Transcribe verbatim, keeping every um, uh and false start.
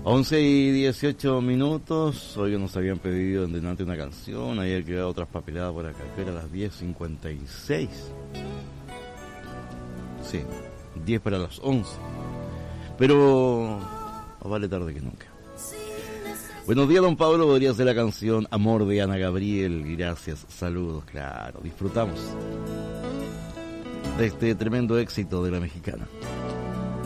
once y dieciocho minutos. Hoy nos habían pedido en delante una canción. Ayer quedado otras papeladas por acá. Era las diez cincuenta y seis. Sí, diez para las once. Pero más vale tarde que nunca. Buenos días, don Pablo. Podría ser la canción Amor de Ana Gabriel. Gracias, saludos. Claro, disfrutamos de este tremendo éxito de la mexicana.